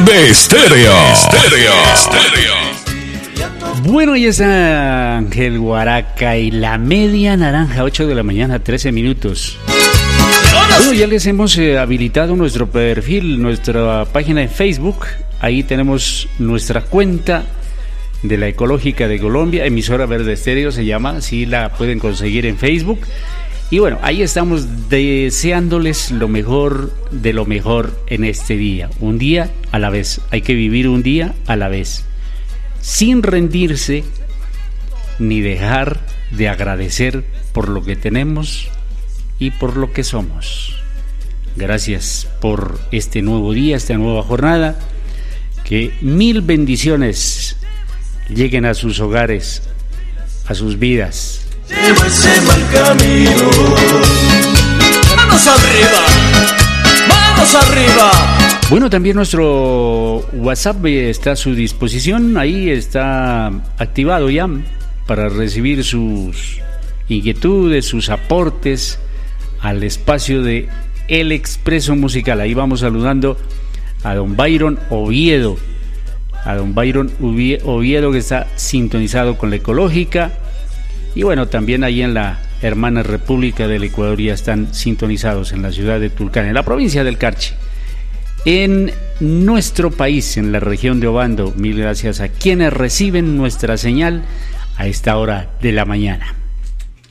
de Estéreo. Bueno, ahí está Ángel Guaraca y la media naranja, 8 de la mañana, 13 minutos. Bueno, ya les hemos habilitado nuestro perfil, nuestra página de Facebook. Ahí tenemos nuestra cuenta de la Ecológica de Colombia, Emisora Verde Estéreo se llama, así la pueden conseguir en Facebook. Y bueno, ahí estamos deseándoles lo mejor de lo mejor en este día, un día a la vez. Hay que vivir un día a la vez, sin rendirse ni dejar de agradecer por lo que tenemos y por lo que somos. Gracias por este nuevo día, esta nueva jornada. Que 1000 bendiciones lleguen a sus hogares, a sus vidas. Llevo ese mal camino. ¡Manos arriba! ¡Manos arriba! Bueno, también nuestro WhatsApp está a su disposición. Ahí está activado ya para recibir sus inquietudes, sus aportes al espacio de El Expreso Musical. Ahí vamos saludando a don Byron Oviedo. A don Byron Oviedo, que está sintonizado con la Ecológica. Y bueno, también ahí en la hermana República del Ecuador ya están sintonizados en la ciudad de Tulcán, en la provincia del Carchi. En nuestro país, en la región de Obando, mil gracias a quienes reciben nuestra señal a esta hora de la mañana.